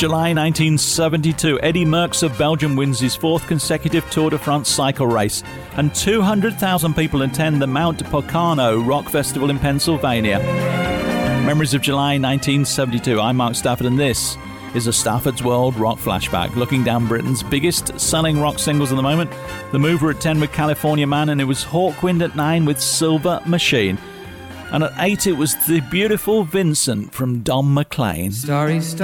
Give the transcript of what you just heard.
July 1972, Eddy Merckx of Belgium wins his fourth consecutive Tour de France cycle race, and 200,000 people attend the Mount Pocono Rock Festival in Pennsylvania. Memories of July 1972. I'm Mark Stafford, and this is a Stafford's World Rock Flashback, looking down Britain's biggest selling rock singles at the moment. The Mover at 10 with California Man, and it was Hawkwind at 9 with Silver Machine. And at 8 it was the beautiful Vincent from Don McLean. Starry,